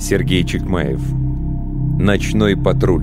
Сергей Чекмаев. Ночной патруль.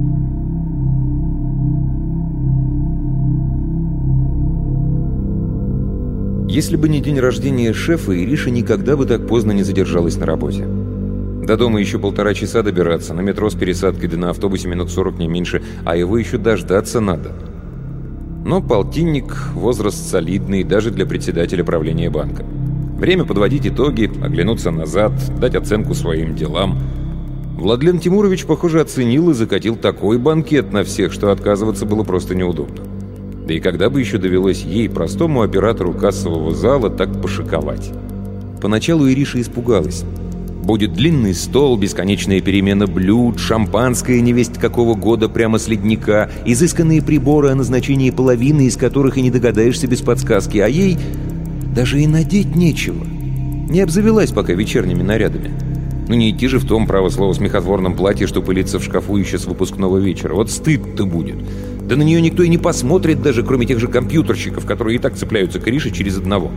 Если бы не день рождения шефа, Ириша никогда бы так поздно не задержалась на работе. До дома еще 1,5 часа добираться, на метро с пересадкой, да на автобусе минут 40 не меньше, а его еще дождаться надо. Но полтинник – возраст солидный даже для председателя правления банка. Время подводить итоги, оглянуться назад, дать оценку своим делам. Владлен Тимурович, похоже, оценил и закатил такой банкет на всех, что отказываться было просто неудобно. Да и когда бы еще довелось ей, простому оператору кассового зала, так пошиковать? Поначалу Ириша испугалась. Будет длинный стол, бесконечная перемена блюд, шампанское невесть какого года прямо с ледника, изысканные приборы, о назначении половины из которых и не догадаешься без подсказки, а ей даже и надеть нечего. Не обзавелась пока вечерними нарядами. Ну не идти же в том, право слово, смехотворном платье, что пылится в шкафу еще с выпускного вечера. Вот стыд-то будет. Да на нее никто и не посмотрит даже, кроме тех же компьютерщиков, которые и так цепляются к Ирише через одного.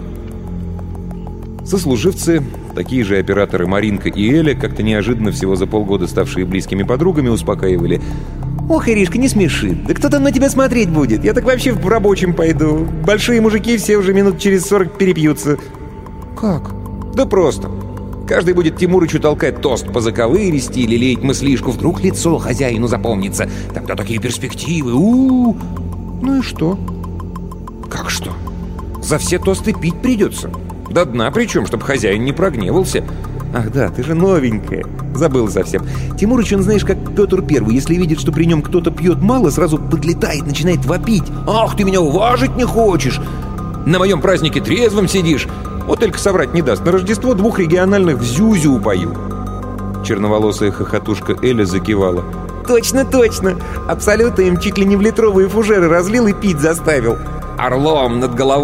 Сослуживцы, такие же операторы Маринка и Эля, как-то неожиданно всего за полгода ставшие близкими подругами, успокаивали. «Ох, Иришка, не смеши. Да кто там на тебя смотреть будет? Я так вообще в рабочем пойду. Большие мужики все уже минут через 40 перепьются». «Как?» «Да просто. Каждый будет Тимурычу толкать тост по заковыристи или леять мыслишку. Вдруг лицо хозяину запомнится. Тогда такие перспективы. У-у-у». «Ну и что?» «Как что? За все тосты пить придется. До дна причем, чтобы хозяин не прогневался». «Ах да, ты же новенькая. Забыл совсем. Тимурыч, он, знаешь, как Петр Первый. Если видит, что при нем кто-то пьет мало, сразу подлетает, начинает вопить. Ах, ты меня уважить не хочешь! На моем празднике трезвым сидишь! Вот только соврать не даст. На Рождество 2 региональных в Зюзю упою». Черноволосая хохотушка Эля закивала. «Точно, точно! Абсолютно им чуть ли не в литровые фужеры разлил и пить заставил. Орлом над головой